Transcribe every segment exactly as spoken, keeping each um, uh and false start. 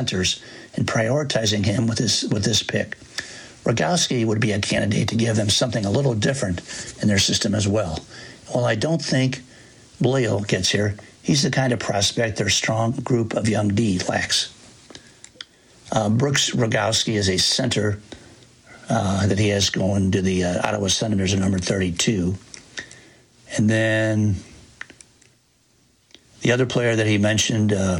centers and prioritizing him with this with this pick. Rogowski would be a candidate to give them something a little different in their system as well. While I don't think Bleo gets here, he's the kind of prospect their strong group of young D lacks. Uh, Brooks Rogowski is a center uh, that he has going to the uh, Ottawa Senators at number thirty-two. And then the other player that he mentioned, uh,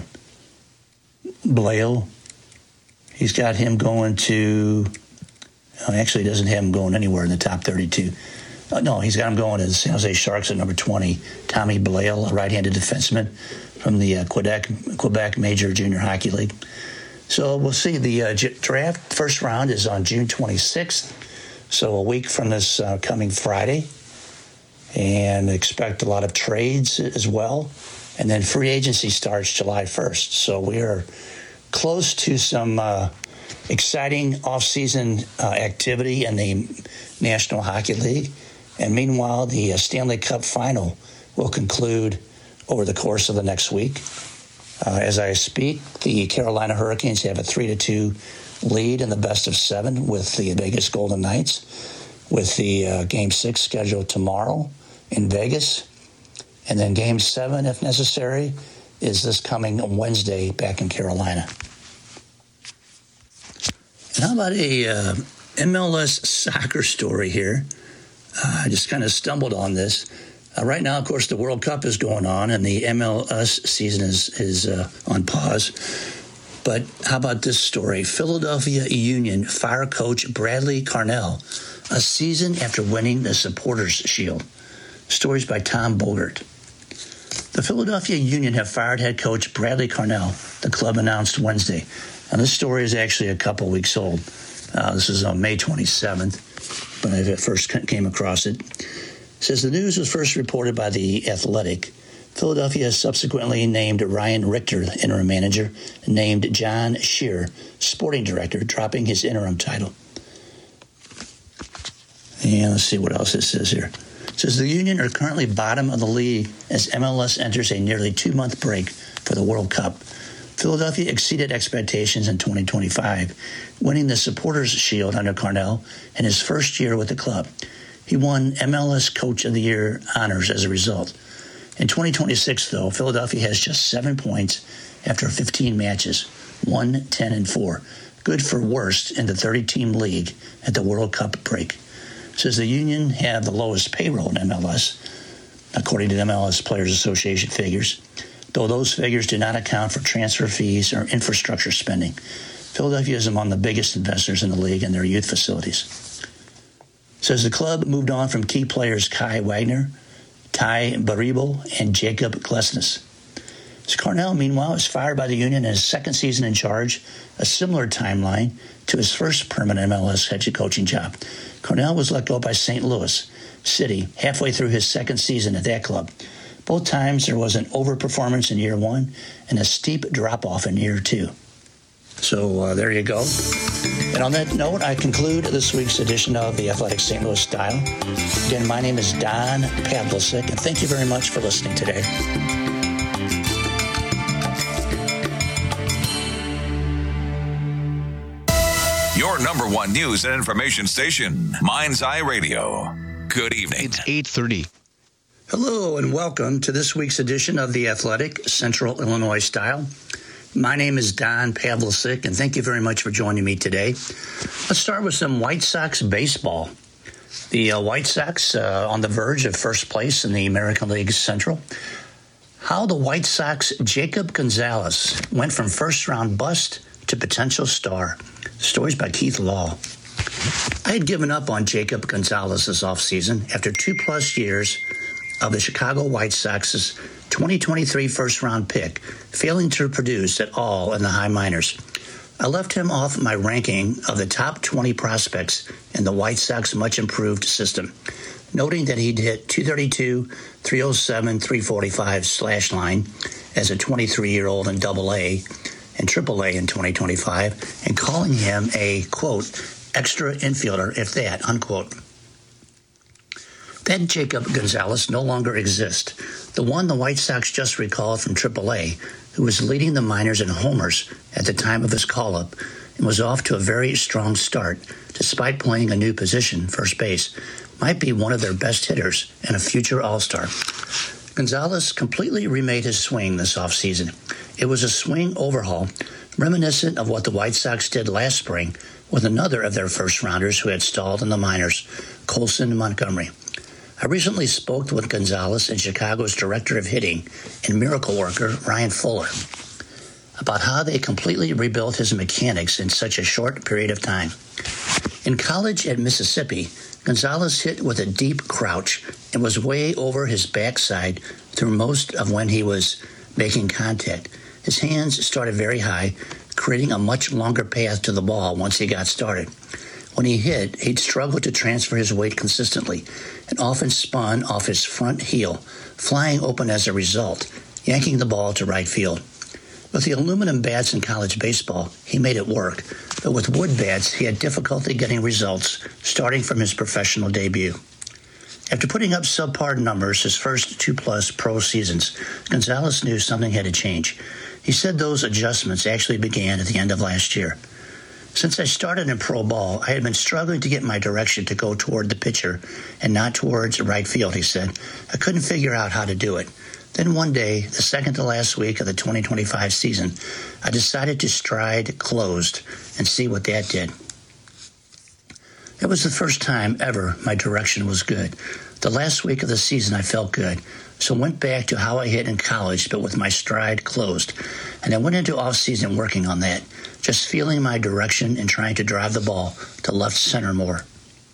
Bleo, he's got him going to, oh, actually he doesn't have him going anywhere in the top thirty-two. Uh, no, he's got him going to the San Jose Sharks at number twenty. Tommy Bleo, a right-handed defenseman from the uh, Quebec, Quebec Major Junior Hockey League. So we'll see. The uh, draft first round is on June twenty-sixth, so a week from this uh, coming Friday. And expect a lot of trades as well. And then free agency starts July first. So we are close to some uh, exciting offseason uh, activity in the National Hockey League. And meanwhile, the uh, Stanley Cup Final will conclude over the course of the next week. Uh, as I speak, the Carolina Hurricanes have a three to two lead in the best of seven with the Vegas Golden Knights, with the uh, Game six scheduled tomorrow in Vegas. And then Game seven, if necessary, is this coming Wednesday back in Carolina. And how about a uh, M L S soccer story here? Uh, I just kind of stumbled on this. Uh, right now, of course, the World Cup is going on, and the M L S season is, is uh, on pause. But how about this story? Philadelphia Union fire coach Bradley Carnell a season after winning the Supporters' Shield. Stories by Tom Bogert. The Philadelphia Union have fired head coach Bradley Carnell, the club announced Wednesday. Now, this story is actually a couple weeks old. Uh, this is on May twenty-seventh, when I first came across it. It says the news was first reported by The Athletic. Philadelphia subsequently named Ryan Richter interim manager and named John Shearer sporting director, dropping his interim title. And let's see what else it says here. It says the Union are currently bottom of the league as M L S enters a nearly two-month break for the World Cup. Philadelphia exceeded expectations in twenty twenty-five, winning the Supporters' Shield under Carnell in his first year with the club. He won M L S Coach of the Year honors as a result. In twenty twenty-six, though, Philadelphia has just seven points after fifteen matches, one, ten, and four. Good for worst in the thirty-team league at the World Cup break. It says the Union have the lowest payroll in M L S, according to the M L S Players Association figures, though those figures do not account for transfer fees or infrastructure spending. Philadelphia is among the biggest investors in the league in their youth facilities. It says the club moved on from key players Kai Wagner, Ty Baribo, and Jacob Glesnes. So Carnell, meanwhile, is fired by the Union in his second season in charge, a similar timeline to his first permanent M L S head coaching job. Carnell was let go by Saint Louis City halfway through his second season at that club. Both times there was an overperformance in year one and a steep drop-off in year two. So uh, there you go. And on that note, I conclude this week's edition of the Athletic Saint Louis Style. Again, my name is Don Pavlicek, and thank you very much for listening today. Your number one news and information station, Mind's Eye Radio. Good evening. It's eight thirty. Hello and welcome to this week's edition of the Athletic Central Illinois Style. My name is Don Pavlicek, and thank you very much for joining me today. Let's start with some White Sox baseball. The uh, White Sox uh, on the verge of first place in the American League Central. How the White Sox Jacob Gonzalez went from first-round bust to potential star. Stories by Keith Law. I had given up on Jacob Gonzalez this offseason after two-plus years of the Chicago White Sox's twenty twenty-three first-round pick, failing to produce at all in the high minors. I left him off my ranking of the top twenty prospects in the White Sox much-improved system, noting that he'd hit two thirty-two, three oh seven, three forty-five slash line as a twenty-three-year-old in Double A and Triple A in twenty twenty-five, and calling him a, quote, extra infielder, if that, unquote. That Jacob Gonzalez no longer exists. The one the White Sox just recalled from Triple A who was leading the minors in homers at the time of his call-up and was off to a very strong start despite playing a new position, first base, might be one of their best hitters and a future All-Star. Gonzalez completely remade his swing this offseason. It was a swing overhaul reminiscent of what the White Sox did last spring with another of their first-rounders who had stalled in the minors, Colson Montgomery. I recently spoke with Gonzalez and Chicago's director of hitting and miracle worker, Ryan Fuller, about how they completely rebuilt his mechanics in such a short period of time. In college at Mississippi, Gonzalez hit with a deep crouch and was way over his backside through most of when he was making contact. His hands started very high, creating a much longer path to the ball once he got started. When he hit, he'd struggle to transfer his weight consistently and often spun off his front heel, flying open as a result, yanking the ball to right field. With the aluminum bats in college baseball, he made it work, but with wood bats, he had difficulty getting results starting from his professional debut. After putting up subpar numbers his first two-plus pro seasons, Gonzalez knew something had to change. He said those adjustments actually began at the end of last year. Since I started in pro ball, I had been struggling to get my direction to go toward the pitcher and not towards right field, he said. I couldn't figure out how to do it. Then one day, the second to last week of the twenty twenty-five season, I decided to stride closed and see what that did. It was the first time ever my direction was good. The last week of the season, I felt good, so went back to how I hit in college, but with my stride closed. And I went into off-season working on that, just feeling my direction and trying to drive the ball to left center more.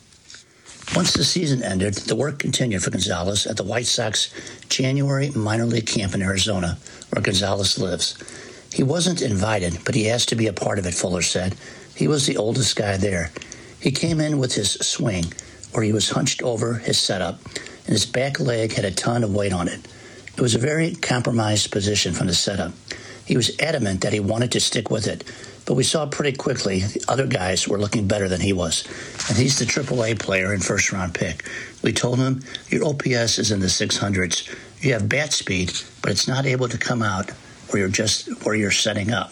Once the season ended, the work continued for Gonzalez at the White Sox January minor league camp in Arizona, where Gonzalez lives. He wasn't invited, but he asked to be a part of it, Fuller said. He was the oldest guy there. He came in with his swing, where he was hunched over his setup, and his back leg had a ton of weight on it. It was a very compromised position from the setup. He was adamant that he wanted to stick with it, but we saw pretty quickly the other guys were looking better than he was. And he's the triple A player and first-round pick. We told him, your O P S is in the six hundreds. You have bat speed, but it's not able to come out where you're just where you're setting up.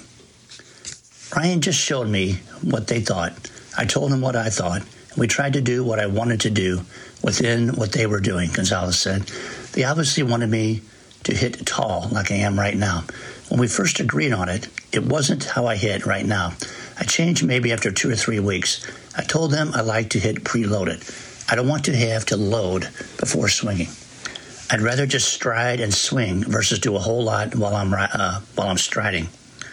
Ryan just showed me what they thought. I told him what I thought, and we tried to do what I wanted to do within what they were doing, Gonzalez said. They obviously wanted me to hit tall like I am right now. When we first agreed on it, it wasn't how I hit right now. I changed maybe after two or three weeks. I told them I like to hit preloaded. I don't want to have to load before swinging. I'd rather just stride and swing versus do a whole lot while I'm uh, while I'm striding.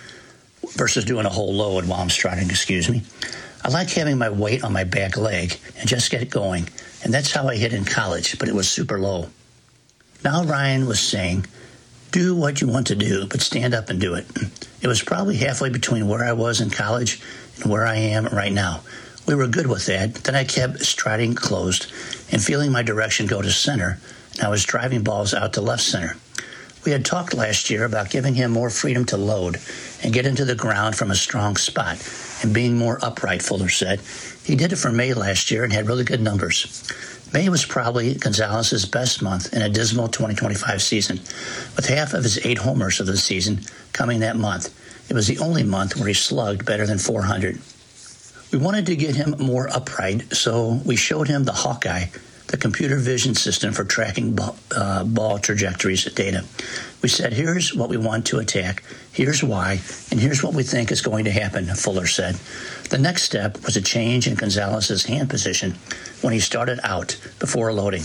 Versus doing a whole load while I'm striding, excuse me. I like having my weight on my back leg and just get going, and that's how I hit in college, but it was super low. Now Ryan was saying, do what you want to do, but stand up and do it. It was probably halfway between where I was in college and where I am right now. We were good with that. Then I kept striding closed and feeling my direction go to center, and I was driving balls out to left center. We had talked last year about giving him more freedom to load and get into the ground from a strong spot and being more upright, Fuller said. He did it for May last year and had really good numbers. May was probably Gonzalez's best month in a dismal twenty twenty-five season, with half of his eight homers of the season coming that month. It was the only month where he slugged better than four hundred. We wanted to get him more upright, so we showed him the Hawkeye, the computer vision system for tracking ball, uh, ball trajectories data. We said, here's what we want to attack, here's why, and here's what we think is going to happen, Fuller said. The next step was a change in Gonzalez's hand position when he started out before loading.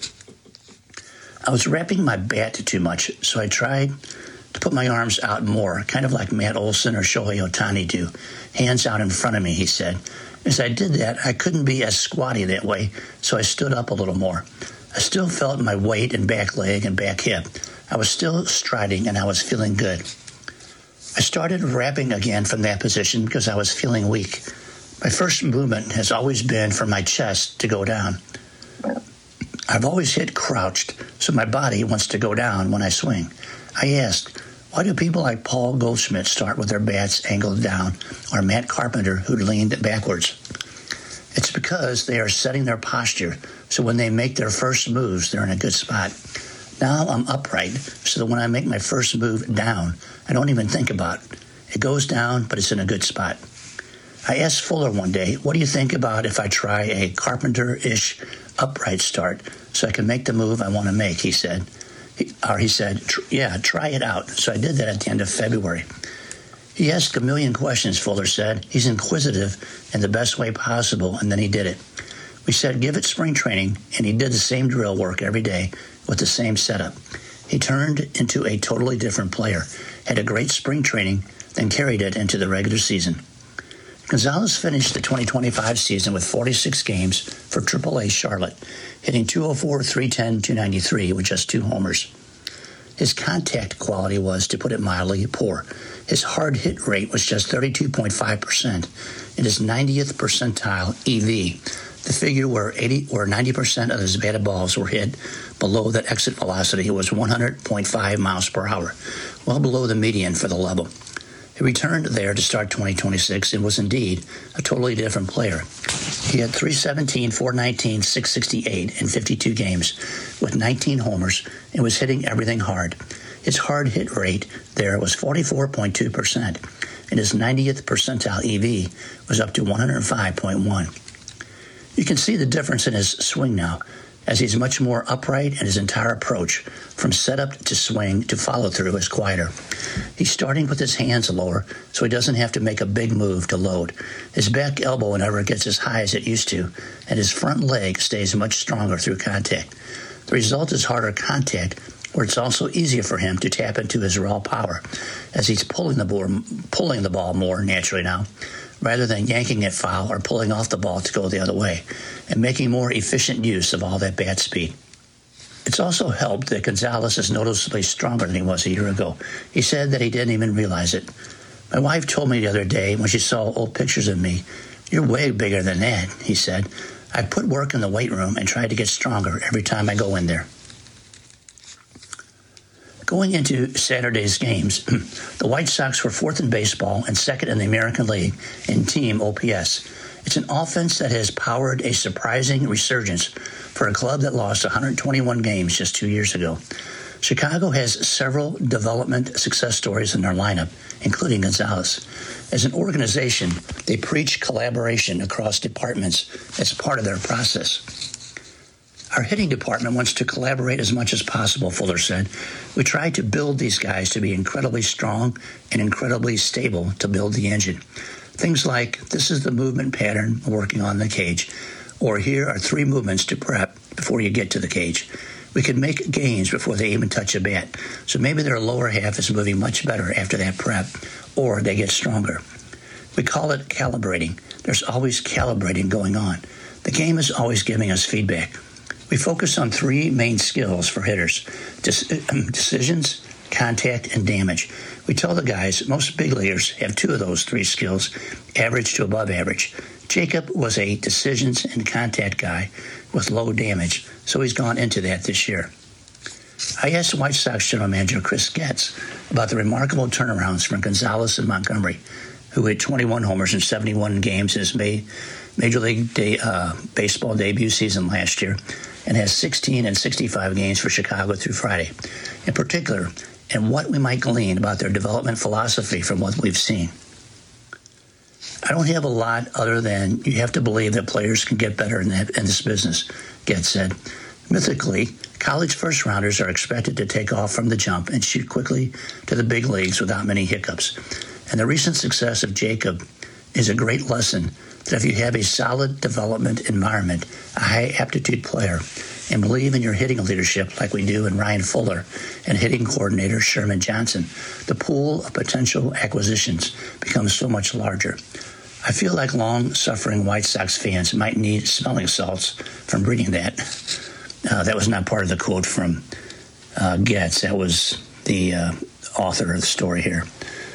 I was wrapping my bat too much, so I tried to put my arms out more, kind of like Matt Olson or Shohei Ohtani do, hands out in front of me, he said. As I did that, I couldn't be as squatty that way, so I stood up a little more. I still felt my weight in back leg and back hip. I was still striding, and I was feeling good. I started wrapping again from that position because I was feeling weak. My first movement has always been for my chest to go down. I've always hit crouched, so my body wants to go down when I swing. I asked, why do people like Paul Goldschmidt start with their bats angled down, or Matt Carpenter, who leaned backwards? It's because they are setting their posture, so when they make their first moves, they're in a good spot. Now I'm upright, so that when I make my first move down, I don't even think about it. It goes down, but it's in a good spot. I asked Fuller one day, what do you think about if I try a carpenter-ish upright start so I can make the move I want to make, he said. He, or he said, yeah, try it out. So I did that at the end of February. He asked a million questions, Fuller said. He's inquisitive in the best way possible, and then he did it. We said, give it spring training, and he did the same drill work every day with the same setup. He turned into a totally different player, had a great spring training, then carried it into the regular season. Gonzalez finished the twenty twenty-five season with forty-six games for triple A Charlotte, hitting two oh four, three ten, two ninety-three with just two homers. His contact quality was, to put it mildly, poor. His hard hit rate was just thirty-two point five percent, and his ninetieth percentile E V, the figure where eighty or ninety percent of his batted balls were hit below that exit velocity, was one hundred point five miles per hour, well below the median for the level. He returned there to start twenty twenty-six and was indeed a totally different player. He had three seventeen, four nineteen, six sixty-eight in fifty-two games with nineteen homers and was hitting everything hard. His hard hit rate there was forty-four point two percent, and his ninetieth percentile E V was up to one hundred five point one. You can see the difference in his swing now, as he's much more upright and his entire approach, from setup to swing to follow-through, is quieter. He's starting with his hands lower, so he doesn't have to make a big move to load. His back elbow never gets as high as it used to, and his front leg stays much stronger through contact. The result is harder contact, where it's also easier for him to tap into his raw power, as he's pulling the ball, pulling the ball more naturally now, rather than yanking it foul or pulling off the ball to go the other way, and making more efficient use of all that bat speed. It's also helped that Gonzalez is noticeably stronger than he was a year ago. He said that he didn't even realize it. My wife told me the other day when she saw old pictures of me, "You're way bigger than that," he said. "I put work in the weight room and tried to get stronger every time I go in there." Going into Saturday's games, the White Sox were fourth in baseball and second in the American League in team O P S. It's an offense that has powered a surprising resurgence for a club that lost one hundred twenty-one games just two years ago. Chicago has several development success stories in their lineup, including Gonzalez. As an organization, they preach collaboration across departments as part of their process. Our hitting department wants to collaborate as much as possible, Fuller said. We try to build these guys to be incredibly strong and incredibly stable to build the engine. Things like, this is the movement pattern working on the cage, or here are three movements to prep before you get to the cage. We can make gains before they even touch a bat, so maybe their lower half is moving much better after that prep, or they get stronger. We call it calibrating. There's always calibrating going on. The game is always giving us feedback. We focus on three main skills for hitters: decisions, contact, and damage. We tell the guys most big leaguers have two of those three skills, average to above average. Jacob was a decisions and contact guy with low damage, so he's gone into that this year. I asked White Sox general manager Chris Getz about the remarkable turnarounds from Gonzalez and Montgomery, who hit twenty-one homers in seventy-one games in his Major League day, uh, Baseball debut season last year, and has sixteen and sixty-five games for Chicago through Friday. In particular, and what we might glean about their development philosophy from what we've seen. I don't have a lot other than you have to believe that players can get better in, that, in this business, Getz said. Mythically, college first-rounders are expected to take off from the jump and shoot quickly to the big leagues without many hiccups. And the recent success of Jacob is a great lesson that if you have a solid development environment, a high-aptitude player, and believe in your hitting leadership like we do in Ryan Fuller and hitting coordinator Sherman Johnson, the pool of potential acquisitions becomes so much larger. I feel like long-suffering White Sox fans might need smelling salts from reading that. Uh, that was not part of the quote from uh, Getz. That was the uh, author of the story here.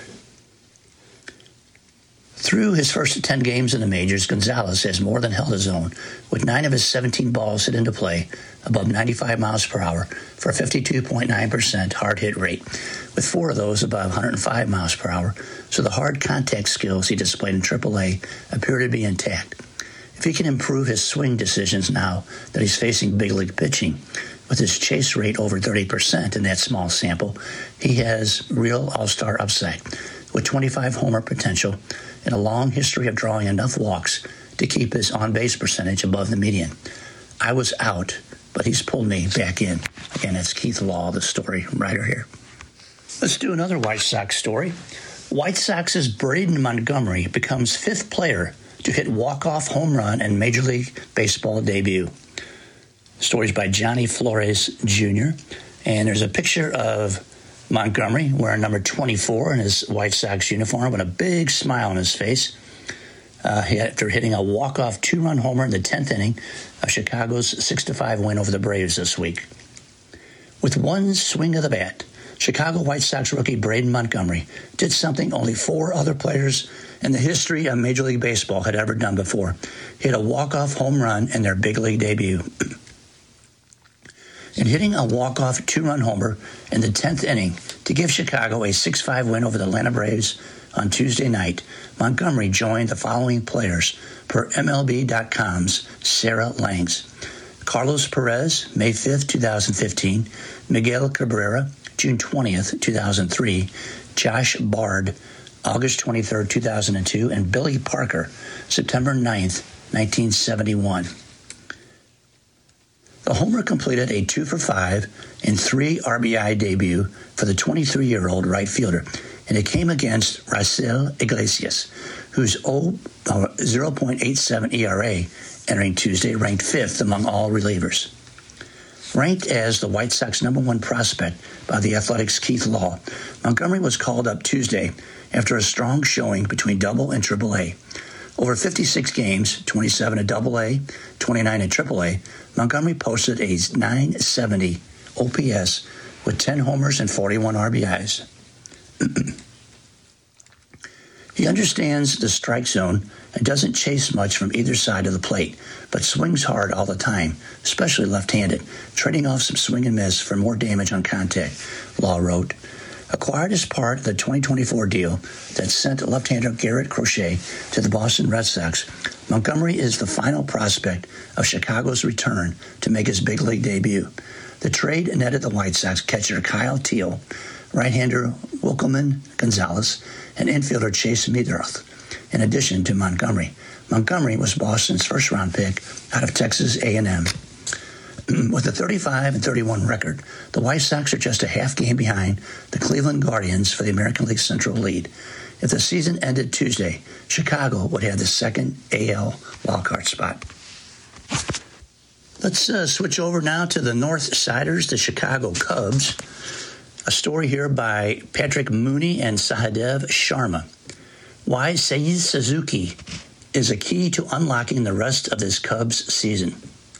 Through his first ten games in the majors, Gonzalez has more than held his own, with nine of his seventeen balls hit into play above ninety-five miles per hour for a fifty-two point nine percent hard hit rate, with four of those above one hundred five miles per hour, so the hard contact skills he displayed in triple A appear to be intact. If he can improve his swing decisions now that he's facing big league pitching, With his chase rate over thirty percent in that small sample, he has real all-star upside, with twenty-five homer potential and a long history of drawing enough walks to keep his on-base percentage above the median. I was out, but he's pulled me back in. Again, that's Keith Law, the story writer here. Let's do another White Sox story. White Sox's Braden Montgomery becomes fifth player to hit walk-off home run in Major League Baseball debut. Stories by Johnny Flores Junior And there's a picture of Montgomery wearing number twenty-four in his White Sox uniform with a big smile on his face uh, after hitting a walk-off two-run homer in the tenth inning of Chicago's six to five win over the Braves this week. With one swing of the bat, Chicago White Sox rookie Braden Montgomery did something only four other players in the history of Major League Baseball had ever done before. He hit a walk-off home run in their big league debut. In hitting a walk-off two-run homer in the tenth inning to give Chicago a six five win over the Atlanta Braves on Tuesday night, Montgomery joined the following players per M L B dot com's Sarah Langs: Carlos Perez, May fifth, twenty fifteen; Miguel Cabrera, June twentieth, two thousand three; Josh Bard, August twenty-third, two thousand two; and Billy Parker, September ninth, nineteen seventy-one. The homer completed a two for five and three R B I debut for the twenty-three-year-old right fielder, and it came against Raisel Iglesias, whose zero point eight seven E R A entering Tuesday ranked fifth among all relievers. Ranked as the White Sox number one prospect by the Athletics' Keith Law, Montgomery was called up Tuesday after a strong showing between Double and Triple A. Over fifty-six games, twenty-seven at Double A, twenty-nine at Triple A, Montgomery posted a nine seventy O P S with ten homers and forty-one R B Is. He understands the strike zone and doesn't chase much from either side of the plate, but swings hard all the time, especially left-handed, trading off some swing and miss for more damage on contact, Law wrote. Acquired as part of the twenty twenty-four deal that sent left-hander Garrett Crochet to the Boston Red Sox, Montgomery is the final prospect of Chicago's return to make his big league debut. The trade netted the White Sox catcher Kyle Teal, right-hander Wilkelman Gonzalez, and infielder Chase Meadroth, in addition to Montgomery. Montgomery was Boston's first-round pick out of Texas A and M. With a thirty-five and thirty-one record, the White Sox are just a half game behind the Cleveland Guardians for the American League Central lead. If the season ended Tuesday, Chicago would have the second A L wildcard spot. Let's uh, switch over now to the North Siders, the Chicago Cubs. A story here by Patrick Mooney and Sahadev Sharma. Why Seiya Suzuki is a key to unlocking the rest of this Cubs season.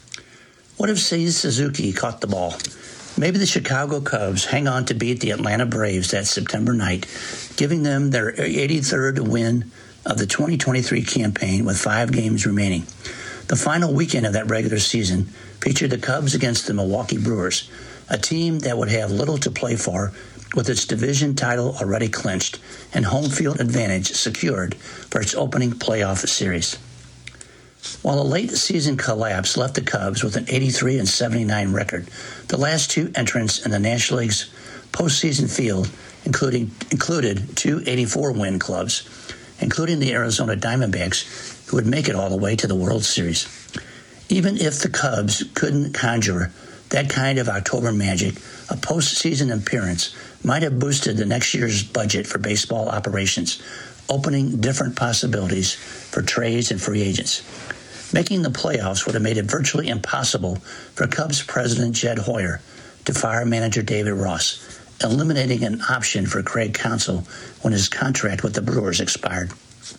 What if Seiya Suzuki caught the ball? Maybe the Chicago Cubs hang on to beat the Atlanta Braves that September night, giving them their eighty-third win of the twenty twenty-three campaign with five games remaining. The final weekend of that regular season featured the Cubs against the Milwaukee Brewers, a team that would have little to play for with its division title already clinched and home field advantage secured for its opening playoff series. While a late-season collapse left the Cubs with an eighty-three and seventy-nine record, the last two entrants in the National League's postseason field including, included two eighty-four win clubs, including the Arizona Diamondbacks, who would make it all the way to the World Series. Even if the Cubs couldn't conjure that kind of October magic, a postseason appearance might have boosted the next year's budget for baseball operations, opening different possibilities for trades and free agents. Making the playoffs would have made it virtually impossible for Cubs president Jed Hoyer to fire manager David Ross, eliminating an option for Craig Counsell when his contract with the Brewers expired.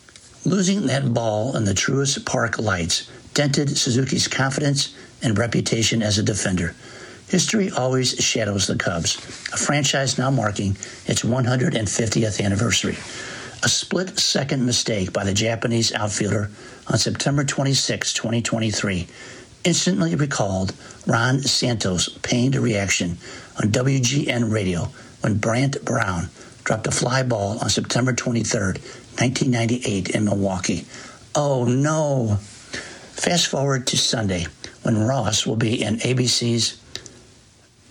Losing that ball in the Truist Park lights dented Suzuki's confidence and reputation as a defender. History always shadows the Cubs, a franchise now marking its one hundred fiftieth anniversary. A split-second mistake by the Japanese outfielder on September twenty-sixth, twenty twenty-three, instantly recalled Ron Santos' pained reaction on W G N radio when Brant Brown dropped a fly ball on September twenty-third, nineteen ninety-eight in Milwaukee. Oh, no. Fast forward to Sunday, when Ross will be in A B C's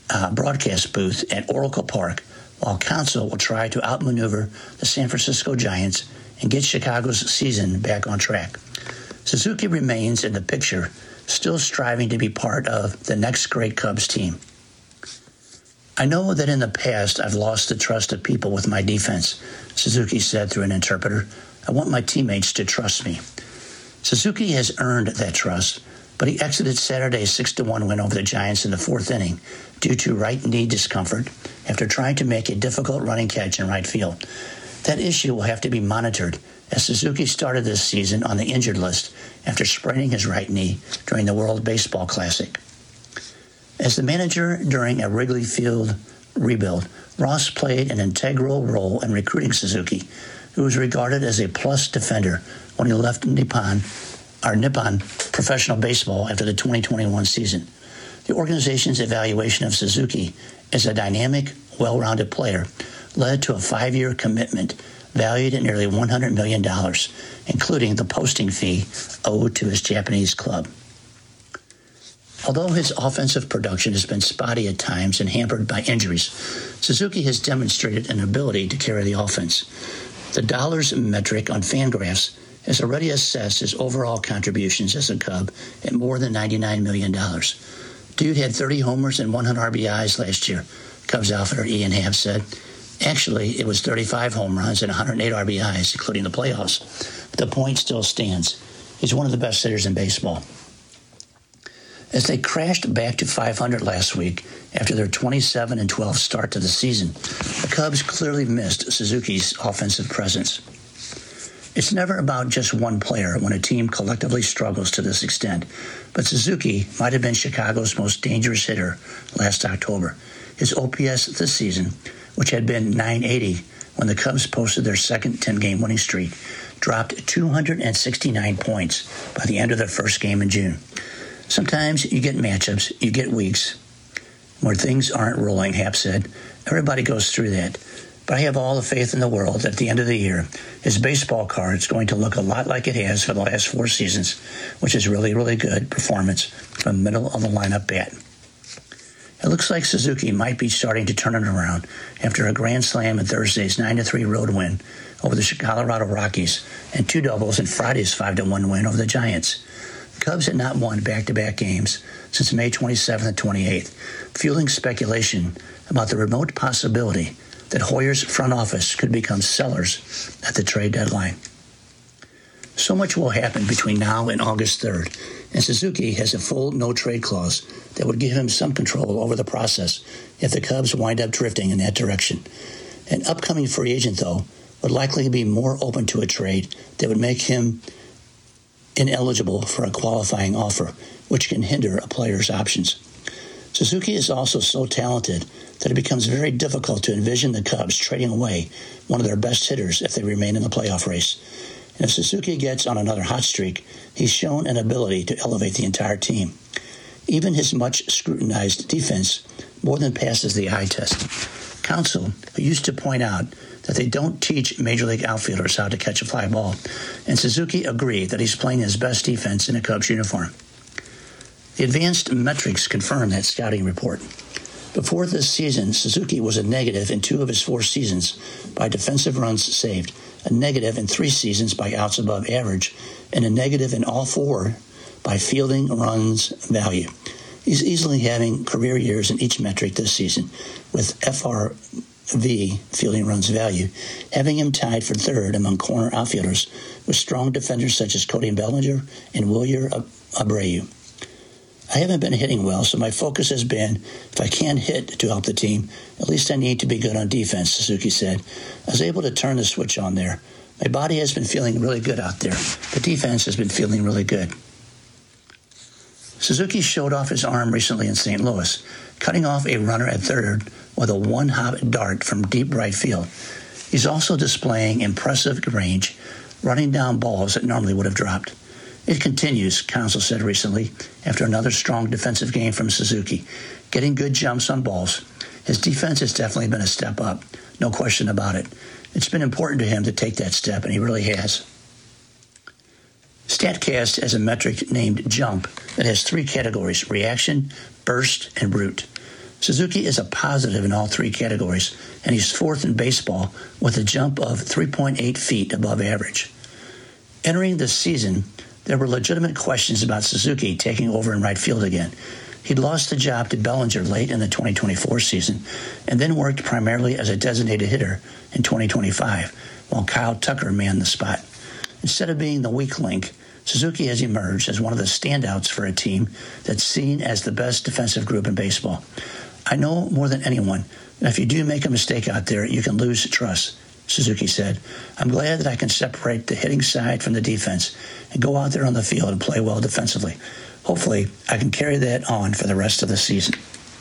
uh, broadcast booth at Oracle Park, while Counsell will try to outmaneuver the San Francisco Giants and get Chicago's season back on track. Suzuki remains in the picture, still striving to be part of the next great Cubs team. I know that in the past I've lost the trust of people with my defense, Suzuki said through an interpreter. I want my teammates to trust me. Suzuki has earned that trust, but he exited Saturday's six to one win over the Giants in the fourth inning due to right knee discomfort after trying to make a difficult running catch in right field. That issue will have to be monitored, as Suzuki started this season on the injured list after spraining his right knee during the World Baseball Classic. As the manager during a Wrigley Field rebuild, Ross played an integral role in recruiting Suzuki, who was regarded as a plus defender when he left Nippon, or Nippon Professional Baseball after the twenty twenty-one season. The organization's evaluation of Suzuki as a dynamic, well-rounded player led to a five-year commitment valued at nearly one hundred million dollars, including the posting fee owed to his Japanese club. Although his offensive production has been spotty at times and hampered by injuries, Suzuki has demonstrated an ability to carry the offense. The dollars metric on Fangraphs has already assessed his overall contributions as a Cub at more than ninety-nine million dollars. Dude had thirty homers and one hundred R B Is last year, Cubs outfitter Ian Happ said. Actually, it was thirty-five home runs and one hundred eight R B Is, including the playoffs. But the point still stands. He's one of the best hitters in baseball. As they crashed back to five hundred last week after their twenty-seven and twelve start to the season, the Cubs clearly missed Suzuki's offensive presence. It's never about just one player when a team collectively struggles to this extent, but Suzuki might have been Chicago's most dangerous hitter last October. His O P S this season, which had been nine eighty when the Cubs posted their second ten-game winning streak, dropped two hundred sixty-nine points by the end of their first game in June. Sometimes you get matchups, you get weeks where things aren't rolling, Happ said. Everybody goes through that. But I have all the faith in the world that at the end of the year, his baseball card's going to look a lot like it has for the last four seasons, which is really, really good performance from middle-of-the-lineup bat. It looks like Suzuki might be starting to turn it around after a grand slam in Thursday's nine to three road win over the Colorado Rockies and two doubles in Friday's five to one win over the Giants. The Cubs had not won back-to-back games since May twenty-seventh and twenty-eighth, fueling speculation about the remote possibility that Hoyer's front office could become sellers at the trade deadline. So much will happen between now and August third, and Suzuki has a full no-trade clause that would give him some control over the process if the Cubs wind up drifting in that direction. An upcoming free agent, though, would likely be more open to a trade that would make him ineligible for a qualifying offer, which can hinder a player's options. Suzuki is also so talented that it becomes very difficult to envision the Cubs trading away one of their best hitters if they remain in the playoff race. And if Suzuki gets on another hot streak, he's shown an ability to elevate the entire team. Even his much scrutinized defense more than passes the eye test. Counsell, who used to point out that they don't teach Major League outfielders how to catch a fly ball, and Suzuki agreed that he's playing his best defense in a Cubs uniform. The advanced metrics confirm that scouting report. Before this season, Suzuki was a negative in two of his four seasons by defensive runs saved, a negative in three seasons by outs above average, and a negative in all four by fielding runs value. He's easily having career years in each metric this season, with F R V, fielding runs value, having him tied for third among corner outfielders with strong defenders such as Cody Bellinger and Wilyer Abreu. I haven't been hitting well, so my focus has been, if I can't hit to help the team, at least I need to be good on defense, Suzuki said. I was able to turn the switch on there. My body has been feeling really good out there. The defense has been feeling really good. Suzuki showed off his arm recently in Saint Louis, cutting off a runner at third with a one-hop dart from deep right field. He's also displaying impressive range, running down balls that normally would have dropped. It continues, Counsell said recently, after another strong defensive game from Suzuki, getting good jumps on balls. His defense has definitely been a step up, no question about it. It's been important to him to take that step, and he really has. StatCast has a metric named Jump that has three categories: reaction, burst, and root. Suzuki is a positive in all three categories, and he's fourth in baseball with a jump of three point eight feet above average. Entering this season, there were legitimate questions about Suzuki taking over in right field again. He'd lost the job to Bellinger late in the twenty twenty-four season and then worked primarily as a designated hitter in twenty twenty-five, while Kyle Tucker manned the spot. Instead of being the weak link, Suzuki has emerged as one of the standouts for a team that's seen as the best defensive group in baseball. I know more than anyone that if you do make a mistake out there, you can lose trust, Suzuki said. I'm glad that I can separate the hitting side from the defense and go out there on the field and play well defensively. Hopefully, I can carry that on for the rest of the season.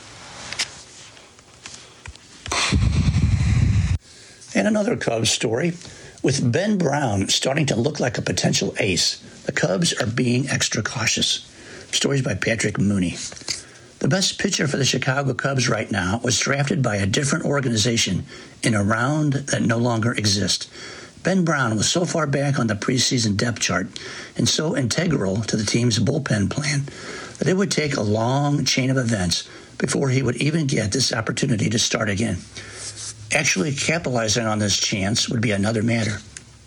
And another Cubs story. With Ben Brown starting to look like a potential ace, the Cubs are being extra cautious. Stories by Patrick Mooney. The best pitcher for the Chicago Cubs right now was drafted by a different organization in a round that no longer exists. Ben Brown was so far back on the preseason depth chart and so integral to the team's bullpen plan that it would take a long chain of events before he would even get this opportunity to start again. Actually capitalizing on this chance would be another matter.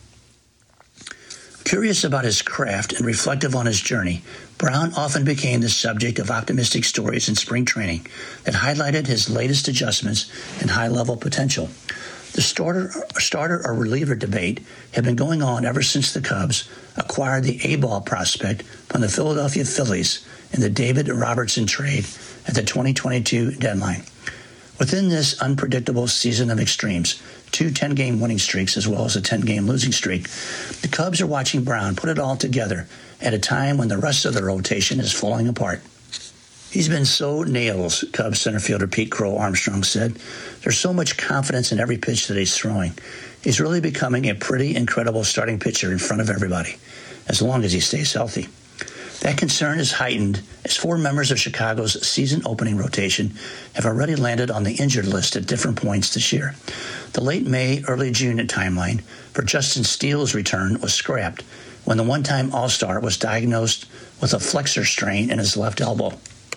Curious about his craft and reflective on his journey, Brown often became the subject of optimistic stories in spring training that highlighted his latest adjustments and high-level potential. The starter, starter or reliever debate had been going on ever since the Cubs acquired the A-ball prospect from the Philadelphia Phillies in the David Robertson trade at the twenty twenty-two deadline. Within this unpredictable season of extremes, two ten-game winning streaks as well as a ten-game losing streak, the Cubs are watching Brown put it all together at a time when the rest of the rotation is falling apart. He's been so nails, Cubs center fielder Pete Crow Armstrong said. There's so much confidence in every pitch that he's throwing. He's really becoming a pretty incredible starting pitcher in front of everybody, as long as he stays healthy. That concern is heightened as four members of Chicago's season-opening rotation have already landed on the injured list at different points this year. The late May, early June timeline for Justin Steele's return was scrapped when the one-time All-Star was diagnosed with a flexor strain in his left elbow.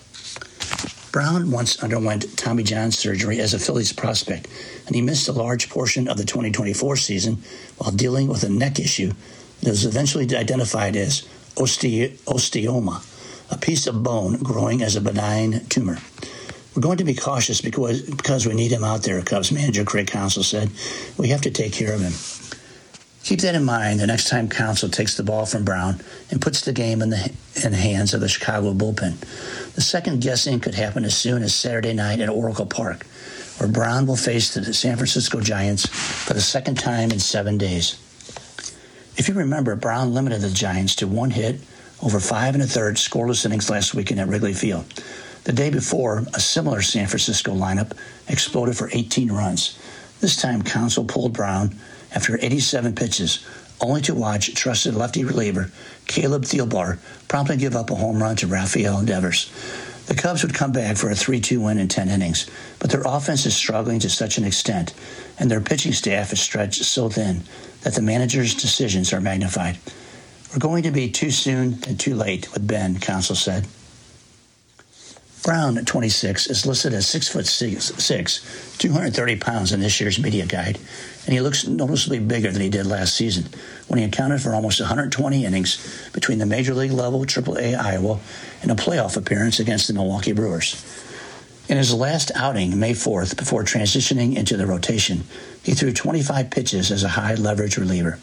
Brown once underwent Tommy John surgery as a Phillies prospect, and he missed a large portion of the twenty twenty-four season while dealing with a neck issue that was eventually identified as Oste- osteoma, a piece of bone growing as a benign tumor. We're going to be cautious because, because we need him out there, Cubs manager Craig Counsell said. We have to take care of him. Keep that in mind the next time Counsell takes the ball from Brown and puts the game in the, in the hands of the Chicago bullpen. The second guessing could happen as soon as Saturday night at Oracle Park, where Brown will face the San Francisco Giants for the second time in seven days. If you remember, Brown limited the Giants to one hit over five and a third scoreless innings last weekend at Wrigley Field. The day before, a similar San Francisco lineup exploded for eighteen runs. This time, Counsell pulled Brown after eighty-seven pitches, only to watch trusted lefty reliever Caleb Thielbar promptly give up a home run to Rafael Devers. The Cubs would come back for a three two win in ten innings, but their offense is struggling to such an extent, and their pitching staff is stretched so thin that the manager's decisions are magnified. We're going to be too soon and too late with Ben, Counsell said. Brown, at twenty-six, is listed as six foot six, six, two hundred thirty pounds in this year's media guide, and he looks noticeably bigger than he did last season, when he accounted for almost one hundred twenty innings between the major league level triple A Iowa and a playoff appearance against the Milwaukee Brewers. In his last outing, May fourth, before transitioning into the rotation, he threw twenty-five pitches as a high-leverage reliever.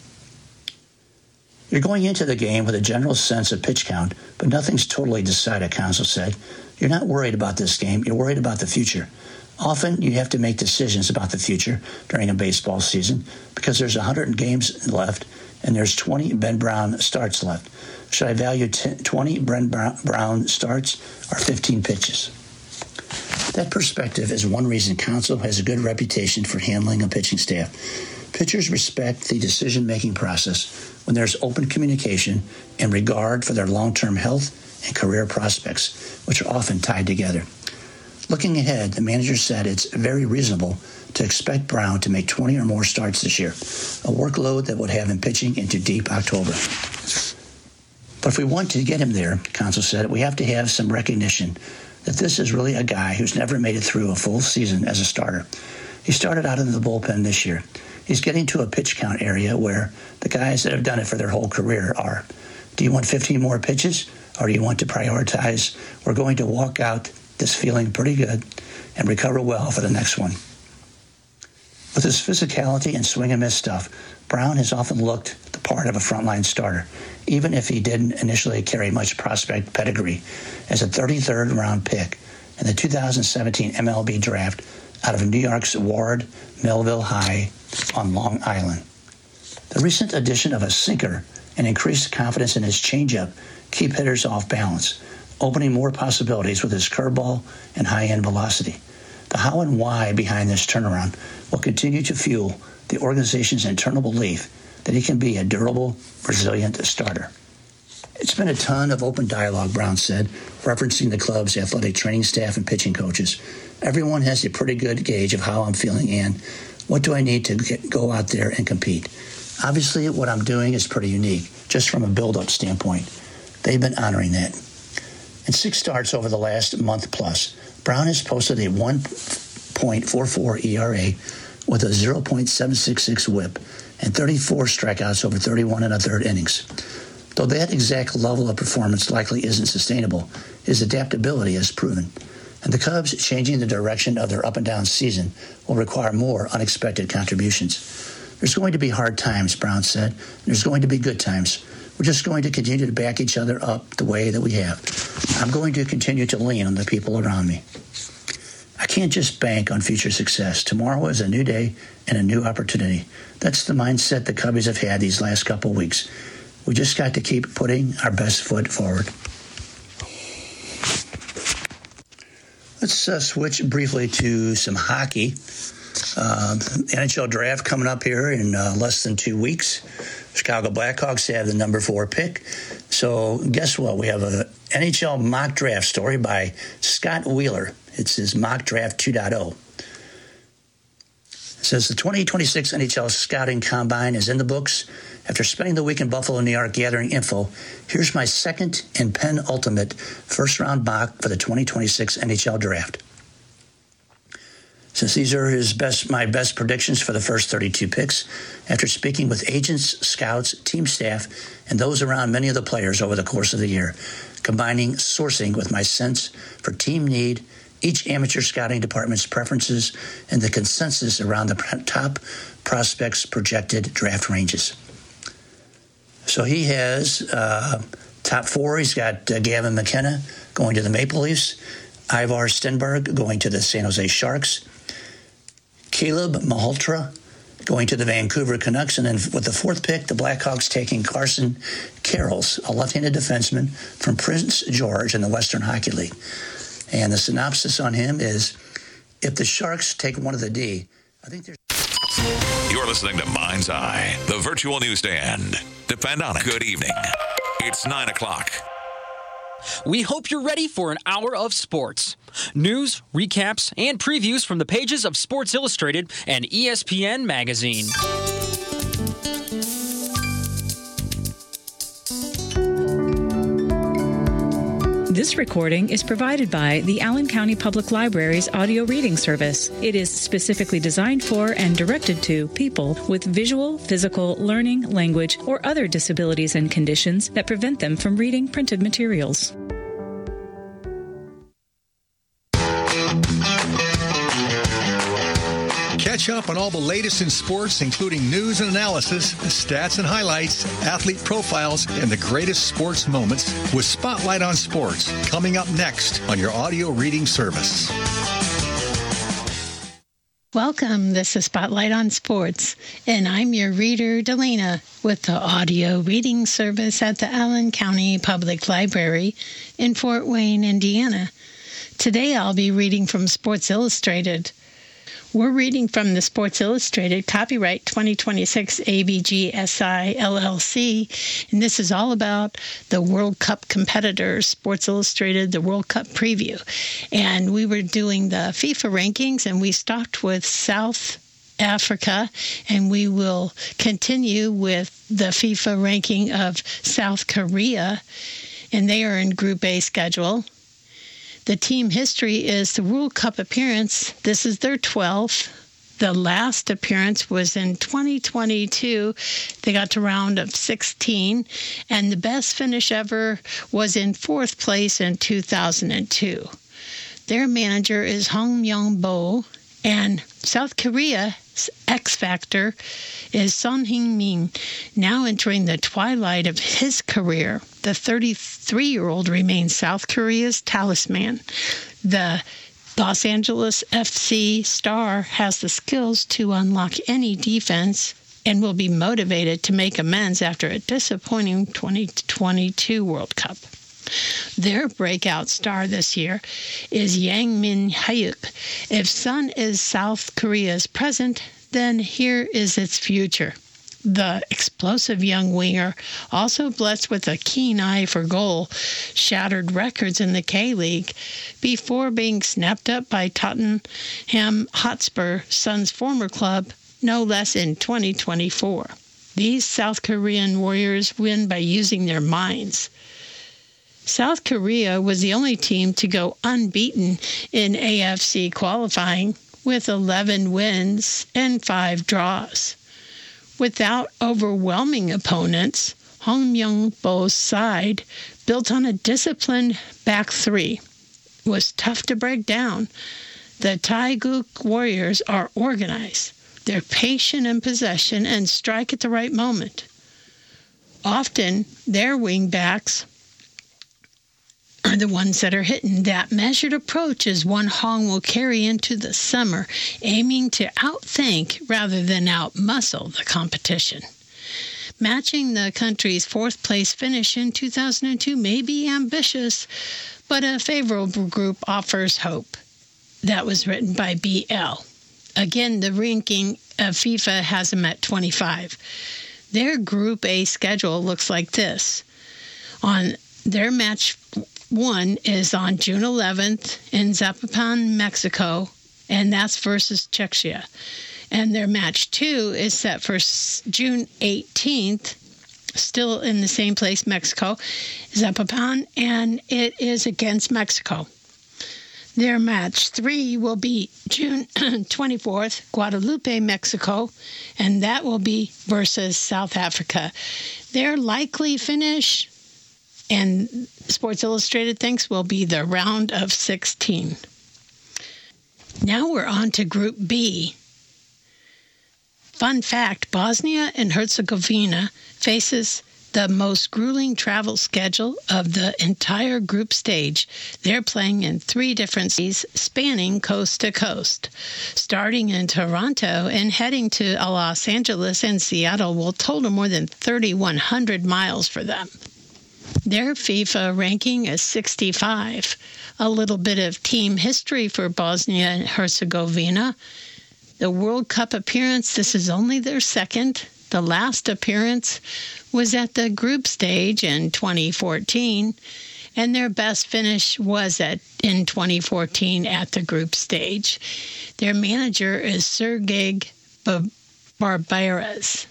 You're going into the game with a general sense of pitch count, but nothing's totally decided, Counsell said. You're not worried about this game. You're worried about the future. Often you have to make decisions about the future during a baseball season because there's one hundred games left and there's twenty Ben Brown starts left. Should I value twenty Ben Brown starts or fifteen pitches? That perspective is one reason Counsell has a good reputation for handling a pitching staff. Pitchers respect the decision-making process when there's open communication and regard for their long-term health and career prospects, which are often tied together. Looking ahead, the manager said it's very reasonable to expect Brown to make twenty or more starts this year, a workload that would have him pitching into deep October. But if we want to get him there, Counsell said, we have to have some recognition that this is really a guy who's never made it through a full season as a starter. He started out in the bullpen this year. He's getting to a pitch count area where the guys that have done it for their whole career are. Do you want fifteen more pitches, or do you want to prioritize, we're going to walk out this feeling pretty good and recover well for the next one? With his physicality and swing and miss stuff, Brown has often looked the part of a frontline starter, even if he didn't initially carry much prospect pedigree as a thirty-third round pick in the two thousand seventeen M L B draft out of New York's Ward Melville High on Long Island. The recent addition of a sinker and increased confidence in his changeup keep hitters off balance, opening more possibilities with his curveball and high-end velocity. The how and why behind this turnaround will continue to fuel the organization's internal belief that he can be a durable, resilient starter. It's been a ton of open dialogue, Brown said, referencing the club's athletic training staff and pitching coaches. Everyone has a pretty good gauge of how I'm feeling and what do I need to get, go out there and compete. Obviously, what I'm doing is pretty unique, just from a build-up standpoint. They've been honoring that. In six starts over the last month plus, Brown has posted a one point four four E R A with a zero point seven six six whip and thirty-four strikeouts over thirty-one and a third innings. Though that exact level of performance likely isn't sustainable, his adaptability is proven. And the Cubs changing the direction of their up-and-down season will require more unexpected contributions. There's going to be hard times, Brown said. There's going to be good times. We're just going to continue to back each other up the way that we have. I'm going to continue to lean on the people around me. I can't just bank on future success. Tomorrow is a new day and a new opportunity. That's the mindset the Cubbies have had these last couple of weeks. We just got to keep putting our best foot forward. Let's uh, switch briefly to some hockey. Uh, the N H L draft coming up here in uh, less than two weeks. Chicago Blackhawks have the number four pick. So guess what? We have a N H L mock draft story by Scott Wheeler. It's his mock draft two point oh. It says the twenty twenty-six N H L Scouting Combine is in the books. After spending the week in Buffalo, New York, gathering info, here's my second and penultimate first-round mock for the twenty twenty-six N H L Draft. Since these are his best, my best predictions for the first thirty-two picks, after speaking with agents, scouts, team staff, and those around many of the players over the course of the year, combining sourcing with my sense for team need, each amateur scouting department's preferences, and the consensus around the top prospects' projected draft ranges. So he has uh, top four. He's got uh, Gavin McKenna going to the Maple Leafs, Ivar Stenberg going to the San Jose Sharks, Caleb Malhotra going to the Vancouver Canucks, and then with the fourth pick, the Blackhawks taking Carson Carols, a left-handed defenseman from Prince George in the Western Hockey League. And the synopsis on him is, if the Sharks take one of the D, I think there's... You're listening to Mind's Eye, the virtual newsstand. Depend on it. Good evening. It's nine o'clock. We hope you're ready for an hour of sports. News, recaps, and previews from the pages of Sports Illustrated and E S P N Magazine. This recording is provided by the Allen County Public Library's audio reading service. It is specifically designed for and directed to people with visual, physical, learning, language, or other disabilities and conditions that prevent them from reading printed materials. Catch up on all the latest in sports, including news and analysis, stats and highlights, athlete profiles, and the greatest sports moments with Spotlight on Sports, coming up next on your audio reading service. Welcome. This is Spotlight on Sports, and I'm your reader, Delana, with the audio reading service at the Allen County Public Library in Fort Wayne, Indiana. Today I'll be reading from Sports Illustrated. We're reading from the Sports Illustrated copyright twenty twenty-six A B G S I L L C, and this is all about the World Cup competitors, Sports Illustrated, the World Cup preview. And we were doing the FIFA rankings, and we stopped with South Africa, and we will continue with the FIFA ranking of South Korea, and they are in Group A schedule. The team history is the World Cup appearance. This is their twelfth. The last appearance was in twenty twenty-two. They got to round of sixteen, and the best finish ever was in fourth place in two thousand two. Their manager is Hong Myung-bo, and South Korea's X Factor is Son Heung-min, now entering the twilight of his career. The thirty-three-year-old remains South Korea's talisman. The Los Angeles F C star has the skills to unlock any defense and will be motivated to make amends after a disappointing twenty twenty-two World Cup. Their breakout star this year is Yang Min-hyuk. If Sun is South Korea's present, then here is its future. The explosive young winger, also blessed with a keen eye for goal, shattered records in the K-League before being snapped up by Tottenham Hotspur, Sun's former club, no less in twenty twenty-four. These South Korean warriors win by using their minds. South Korea was the only team to go unbeaten in A F C qualifying with eleven wins and five draws. Without overwhelming opponents, Hong Myung-bo's side, built on a disciplined back three, was tough to break down. The Taeguk Warriors are organized. They're patient in possession and strike at the right moment. Often, their wingbacks are the ones that are hitting. That measured approach is one Hong will carry into the summer, aiming to outthink rather than outmuscle the competition. Matching the country's fourth-place finish in two thousand two may be ambitious, but a favorable group offers hope. That was written by B L. Again, the ranking of FIFA has them at twenty-five. Their Group A schedule looks like this. On their match one is on June eleventh in Zapopan, Mexico, and that's versus Czechia. And their match two is set for June eighteenth, still in the same place, Mexico, Zapopan, and it is against Mexico. Their match three will be June twenty-fourth, Guadalupe, Mexico, and that will be versus South Africa. Their likely finish, and Sports Illustrated thinks, will be the round of sixteen. Now we're on to Group B. Fun fact, Bosnia and Herzegovina faces the most grueling travel schedule of the entire group stage. They're playing in three different cities, spanning coast to coast. Starting in Toronto and heading to Los Angeles and Seattle will total more than thirty-one hundred miles for them. Their FIFA ranking is sixty-five. A little bit of team history for Bosnia and Herzegovina. The World Cup appearance, this is only their second. The last appearance was at the group stage in twenty fourteen, and their best finish was at in twenty fourteen at the group stage. Their manager is Sergej Barbaras.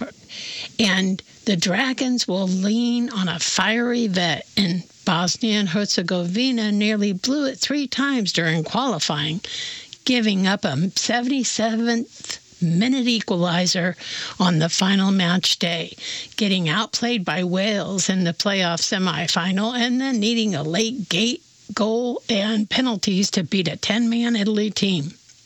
And the Dragons will lean on a fiery vet, and Bosnia and Herzegovina nearly blew it three times during qualifying, giving up a seventy-seventh minute equalizer on the final match day, getting outplayed by Wales in the playoff semifinal, and then needing a late gate goal and penalties to beat a ten-man Italy team.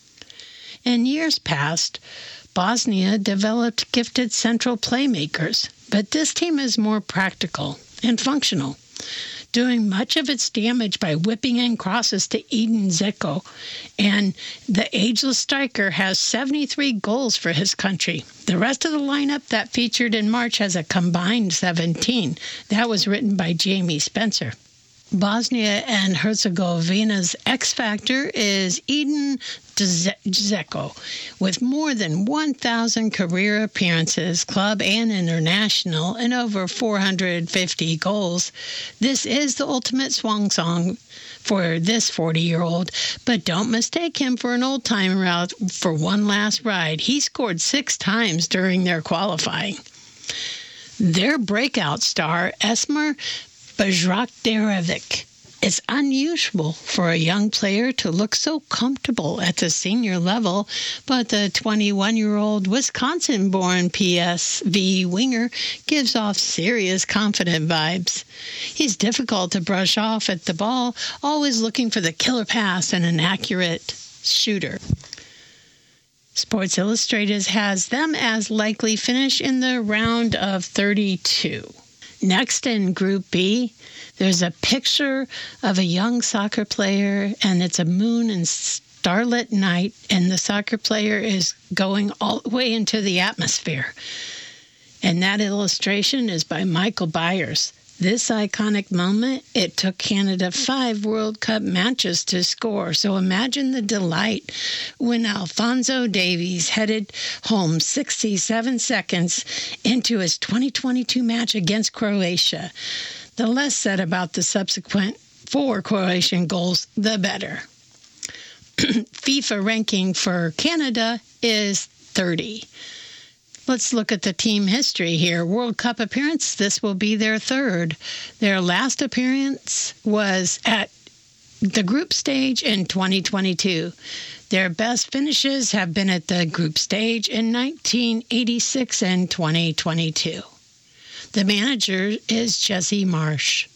In years past, Bosnia developed gifted central playmakers, but this team is more practical and functional, doing much of its damage by whipping in crosses to Edin Dzeko, and the ageless striker has seventy-three goals for his country. The rest of the lineup that featured in March has a combined seventeen. That was written by Jamie Spencer. Bosnia and Herzegovina's X Factor is Edin Dzeko, with more than one thousand career appearances, club and international, and over four hundred fifty goals. This is the ultimate swan song for this forty-year-old, but don't mistake him for an old-timer out for one last ride. He scored six times during their qualifying. Their breakout star, Esmer Bajrakdarevic, It's unusual for a young player to look so comfortable at the senior level, but the twenty-one-year-old Wisconsin-born P S V winger gives off serious confident vibes. He's difficult to brush off at the ball, always looking for the killer pass and an accurate shooter. Sports Illustrated has them as likely finish in the round of thirty-two. Next in Group B, there's a picture of a young soccer player, and it's a moon and starlit night, and the soccer player is going all the way into the atmosphere. And that illustration is by Michael Byers. This iconic moment, it took Canada five World Cup matches to score. So imagine the delight when Alphonso Davies headed home sixty-seven seconds into his twenty twenty-two match against Croatia. The less said about the subsequent four Croatian goals, the better. FIFA ranking for Canada is thirty. Let's look at the team history here. World Cup appearance, this will be their third. Their last appearance was at the group stage in twenty twenty-two. Their best finishes have been at the group stage in nineteen eighty-six and twenty twenty-two. The manager is Jesse Marsch.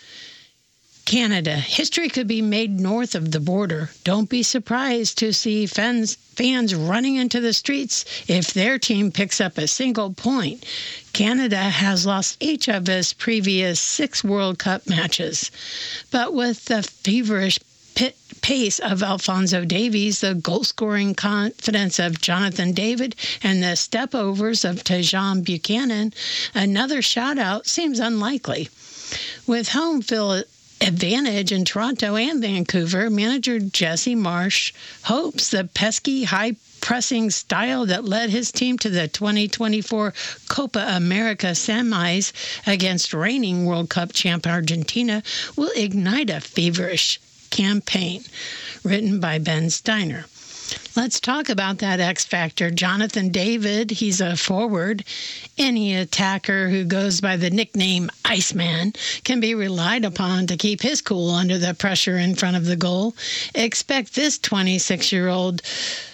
Canada. History could be made north of the border. Don't be surprised to see fans, fans running into the streets if their team picks up a single point. Canada has lost each of its previous six World Cup matches. But with the feverish pit pace of Alphonso Davies, the goal-scoring confidence of Jonathan David, and the step-overs of Tajon Buchanan, another shout-out seems unlikely. With home field advantage in Toronto and Vancouver, manager Jesse Marsch hopes the pesky, high-pressing style that led his team to the twenty twenty-four Copa America semis against reigning World Cup champ Argentina will ignite a feverish campaign. Written by Ben Steiner. Let's talk about that X Factor. Jonathan David, he's a forward. Any attacker who goes by the nickname Iceman can be relied upon to keep his cool under the pressure in front of the goal. Expect this twenty-six-year-old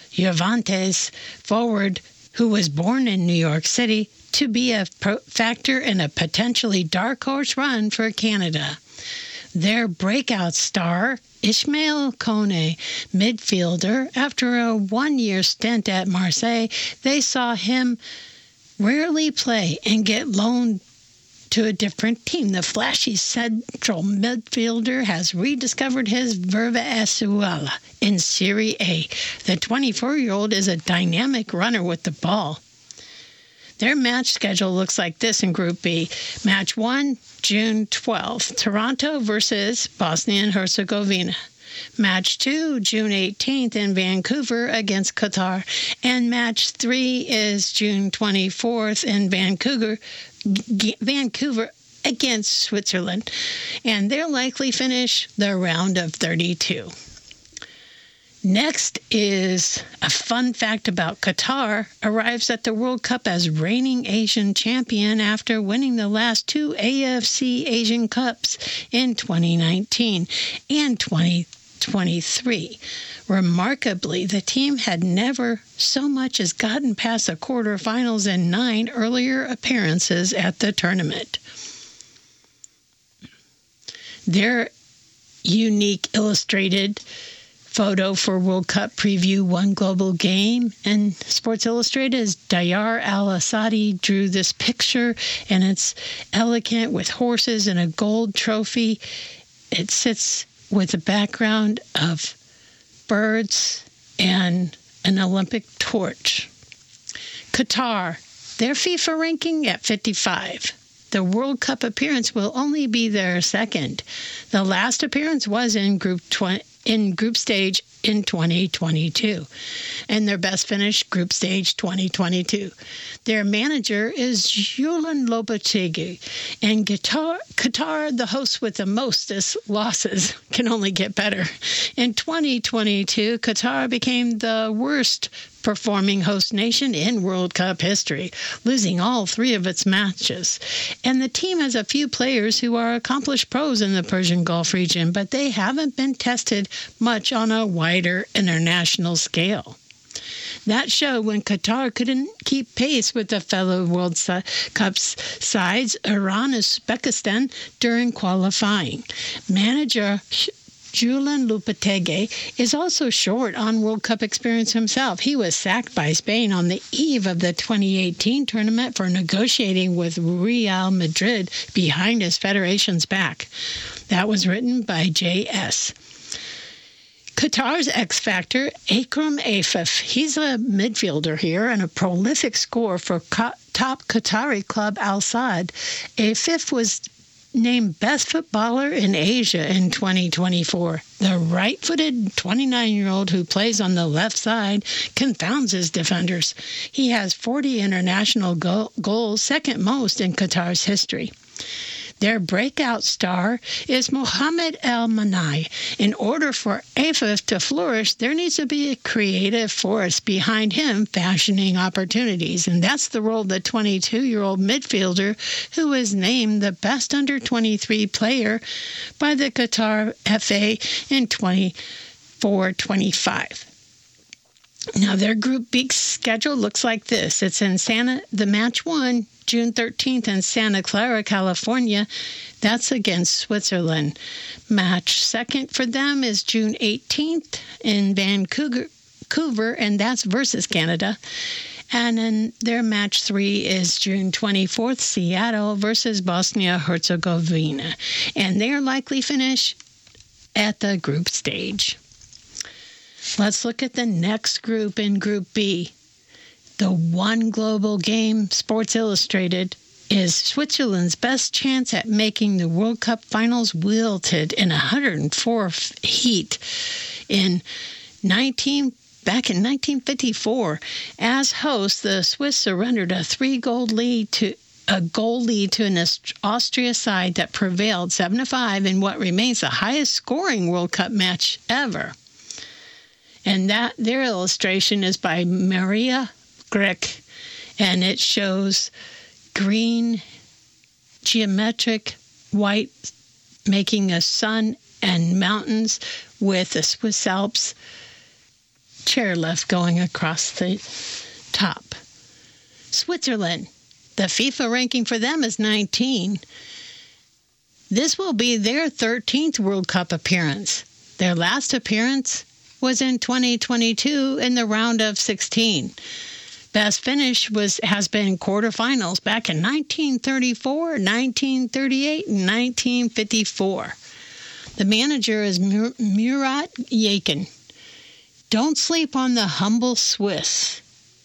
Juventus forward, who was born in New York City, to be a factor in a potentially dark horse run for Canada. Their breakout star, Ismail Kone, midfielder, after a one-year stint at Marseille, they saw him rarely play and get loaned to a different team. The flashy central midfielder has rediscovered his verve essuala in Serie A. The twenty-four-year-old is a dynamic runner with the ball. Their match schedule looks like this in Group B. Match one, June twelfth, Toronto versus Bosnia and Herzegovina. Match two, June eighteenth in Vancouver against Qatar. And match three is June twenty-fourth in Vancouver, Vancouver against Switzerland. And they'll likely finish the round of thirty-two. Next is a fun fact about Qatar. Arrives at the World Cup as reigning Asian champion after winning the last two A F C Asian Cups in twenty nineteen and twenty twenty-three. Remarkably, the team had never so much as gotten past the quarterfinals in nine earlier appearances at the tournament. Their unique illustrated photo for World Cup preview One Global Game, and Sports Illustrated is Dayar Al-Assadi drew this picture, and it's elegant with horses and a gold trophy. It sits with a background of birds and an Olympic torch. Qatar, their FIFA ranking at fifty-five. The World Cup appearance will only be their second. The last appearance was in Group twenty. in group stage in twenty twenty-two, and their best finish, group stage twenty twenty-two. Their manager is Julian Lopetegui, and Qatar, Qatar, the host with the mostest losses, can only get better. In twenty twenty-two, Qatar became the worst performing host nation in World Cup history, losing all three of its matches. And the team has a few players who are accomplished pros in the Persian Gulf region, but they haven't been tested much on a wider international scale. That showed when Qatar couldn't keep pace with the fellow World Cup sides, Iran and Uzbekistan, during qualifying. Manager Julen Lopetegui is also short on World Cup experience himself. He was sacked by Spain on the eve of the twenty eighteen tournament for negotiating with Real Madrid behind his federation's back. That was written by J S Qatar's X Factor, Akram Afif. He's a midfielder here and a prolific scorer for top Qatari club Al Sadd. Afif was named Best Footballer in Asia in twenty twenty-four. The right-footed twenty-nine-year-old who plays on the left side confounds his defenders. He has forty international go- goals, second most in Qatar's history. Their breakout star is Mohamed El Manai. In order for Afif to flourish, there needs to be a creative force behind him fashioning opportunities. And that's the role of the twenty-two-year-old midfielder who was named the best under twenty-three player by the Qatar F A in twenty-four twenty-five. Now, their Group B schedule looks like this. It's in Santa, the match one, June thirteenth in Santa Clara, California. That's against Switzerland. Match second for them is June eighteenth in Vancouver, and that's versus Canada. And then their match three is June twenty-fourth, Seattle versus Bosnia-Herzegovina. And their likely finish at the group stage. Let's look at the next group in Group B. The one global game, Sports Illustrated, is Switzerland's best chance at making the World Cup finals wilted in one hundred fourth heat in nineteen back in nineteen fifty-four. As hosts, the Swiss surrendered a three-goal lead to a goal lead to an Austria side that prevailed seven to five in what remains the highest scoring World Cup match ever. And that their illustration is by Maria Grech, and it shows green geometric white making a sun and mountains with the Swiss Alps chairlift going across the top. Switzerland, the FIFA ranking for them is nineteen. This will be their thirteenth World Cup appearance. Their last appearance was in twenty twenty-two in the round of sixteen. Best finish was has been quarterfinals back in nineteen thirty-four, nineteen thirty-eight, and nineteen fifty-four. The manager is Mur- Murat Yakin. Don't sleep on the humble Swiss.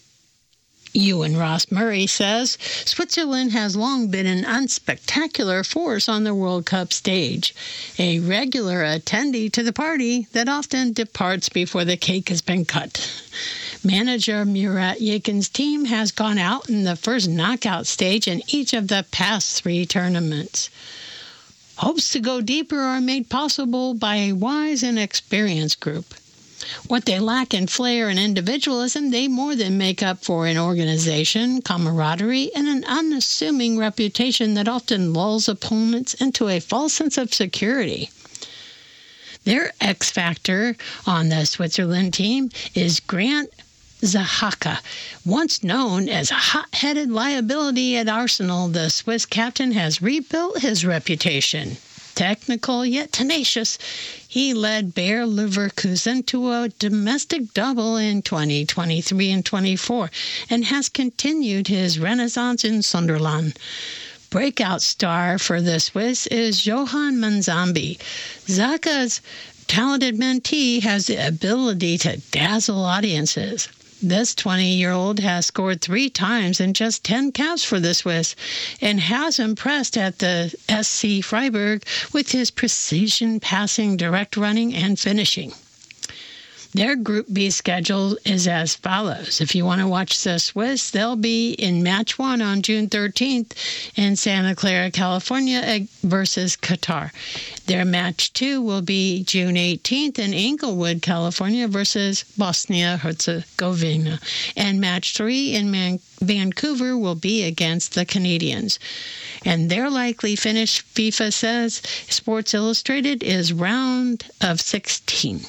Ewan Ross Murray says Switzerland has long been an unspectacular force on the World Cup stage, a regular attendee to the party that often departs before the cake has been cut. Manager Murat Yakin's team has gone out in the first knockout stage in each of the past three tournaments. Hopes to go deeper are made possible by a wise and experienced group. What they lack in flair and individualism, they more than make up for in organization, camaraderie, and an unassuming reputation that often lulls opponents into a false sense of security. Their X factor on the Switzerland team is Grant Xhaka. Once known as a hot-headed liability at Arsenal, the Swiss captain has rebuilt his reputation. Technical yet tenacious, he led Bayer Leverkusen to a domestic double in twenty twenty-three and twenty-four and has continued his renaissance in Sunderland. Breakout star for the Swiss is Johan Manzambi. Xhaka's talented mentee has the ability to dazzle audiences. This twenty-year-old has scored three times in just ten caps for the Swiss and has impressed at the S C Freiburg with his precision passing, direct running, and finishing. Their Group B schedule is as follows. If you want to watch the Swiss, they'll be in Match one on June thirteenth in Santa Clara, California versus Qatar. Their Match two will be June eighteenth in Inglewood, California versus Bosnia-Herzegovina. And Match three in Man- Vancouver will be against the Canadians. And their likely finish, FIFA says, Sports Illustrated, is round of sixteen.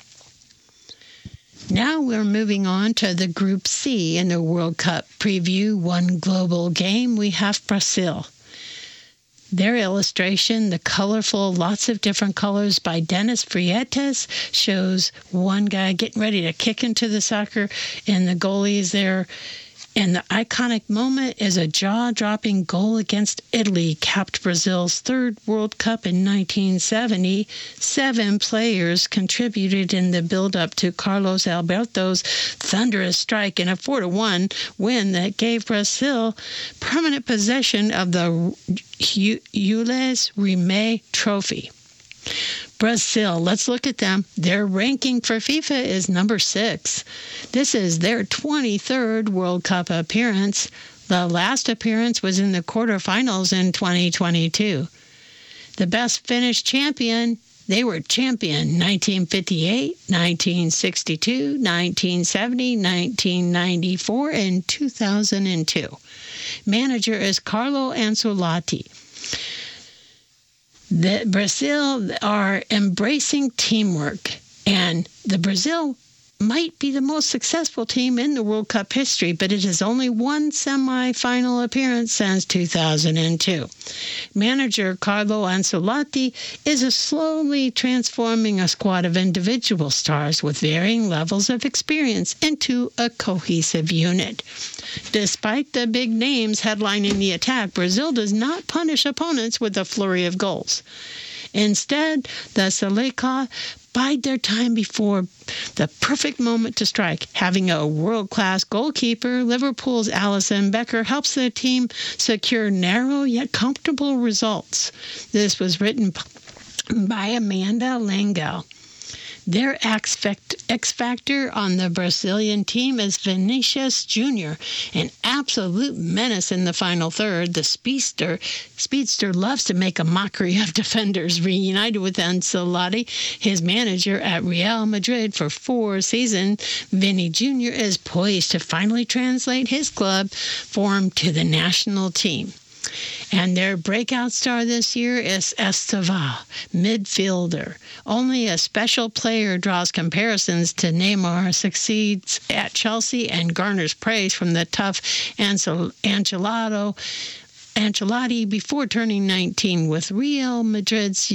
Now we're moving on to the Group C in the World Cup preview. One global game, we have Brazil. Their illustration, the colorful, lots of different colors by Dennis Freitas, shows one guy getting ready to kick into the soccer, and the goalie is there. And the iconic moment is a jaw-dropping goal against Italy, capped Brazil's third World Cup in nineteen seventy. Seven players contributed in the build-up to Carlos Alberto's thunderous strike in a four to one win that gave Brazil permanent possession of the Jules Rimet Trophy. Brazil, let's look at them. Their ranking for FIFA is number six. This is their twenty-third World Cup appearance. The last appearance was in the quarterfinals in twenty twenty-two. The best Finnish champion, they were champion nineteen fifty-eight, nineteen sixty-two, nineteen seventy, nineteen ninety-four, and two thousand two. Manager is Carlo Ancelotti. The Brazil are embracing teamwork, and the Brazil might be the most successful team in the World Cup history, but it has only one semi-final appearance since two thousand two. Manager Carlo Ancelotti is a slowly transforming a squad of individual stars with varying levels of experience into a cohesive unit. Despite the big names headlining the attack, Brazil does not punish opponents with a flurry of goals. Instead, the Seleção bide their time before the perfect moment to strike. Having a world-class goalkeeper, Liverpool's Alisson Becker helps the team secure narrow yet comfortable results. This was written by Amanda Langell. Their X factor on the Brazilian team is Vinicius Junior, an absolute menace in the final third. The speedster, speedster loves to make a mockery of defenders. Reunited with Ancelotti, his manager at Real Madrid for four seasons, Vinny Junior is poised to finally translate his club form to the national team. And their breakout star this year is Estevao, midfielder. Only a special player draws comparisons to Neymar, succeeds at Chelsea, and garners praise from the tough Ansel- Ancelotti, Ancelotti before turning nineteen. With Real Madrid's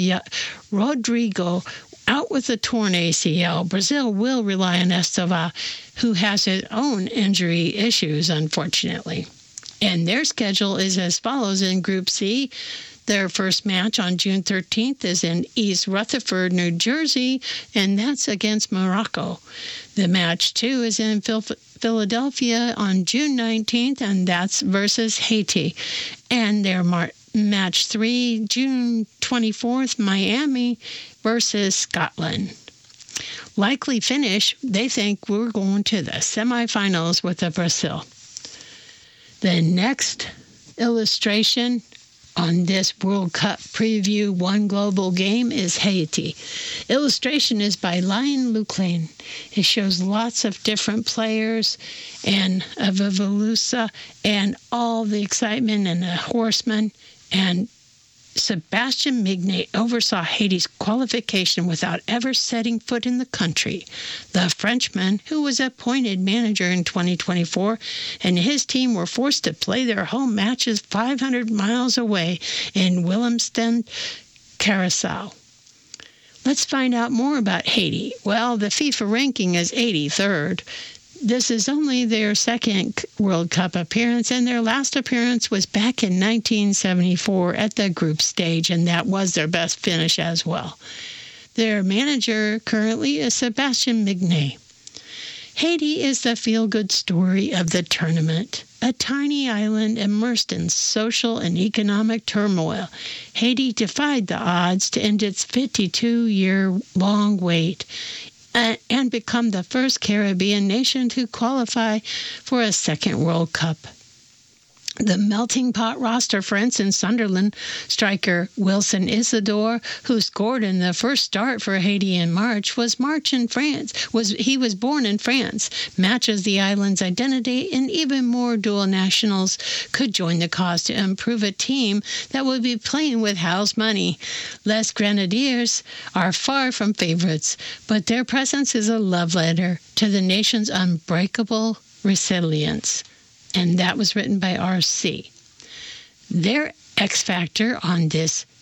Rodrigo out with a torn A C L, Brazil will rely on Estevao, who has his own injury issues, unfortunately. And their schedule is as follows in Group C. Their first match on June thirteenth is in East Rutherford, New Jersey, and that's against Morocco. The match two is in Philadelphia on June nineteenth, and that's versus Haiti. And their mar- match three, June twenty-fourth, Miami versus Scotland. Likely finish, they think we're going to the semifinals with the Brazil. The next illustration on this World Cup preview One Global Game is Haiti. Illustration is by Lion Luclain. It shows lots of different players and a Vivalusa and all the excitement and the horsemen. And Sebastian Mignet oversaw Haiti's qualification without ever setting foot in the country. The Frenchman, who was appointed manager in twenty twenty-four, and his team were forced to play their home matches five hundred miles away in Willemstad, Curaçao. Let's find out more about Haiti. Well, the FIFA ranking is eighty-third. This is only their second World Cup appearance, and their last appearance was back in nineteen seventy-four at the group stage, and that was their best finish as well. Their manager currently is Sebastian Mignet. Haiti is the feel-good story of the tournament. A tiny island immersed in social and economic turmoil, Haiti defied the odds to end its fifty-two-year-long wait uh, and become the first Caribbean nation to qualify for a second World Cup. The melting pot roster, for instance, Sunderland striker Wilson Isidore, who scored in the first start for Haiti in March, was March in France. Was he was born in France, matches the island's identity, and even more dual nationals could join the cause to improve a team that would be playing with house money. Les Grenadiers are far from favorites, but their presence is a love letter to the nation's unbreakable resilience. And that was written by R C. Their X factor on this